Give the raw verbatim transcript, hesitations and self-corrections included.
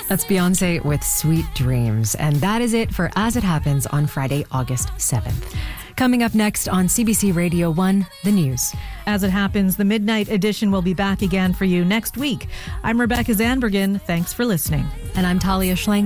That's Beyonce with Sweet Dreams. And that is it for As It Happens on Friday, August seventh. Coming up next on C B C Radio one, the news. As It Happens, the Midnight Edition will be back again for you next week. I'm Rebecca Zanbergen. Thanks for listening. And I'm Talia Schlang.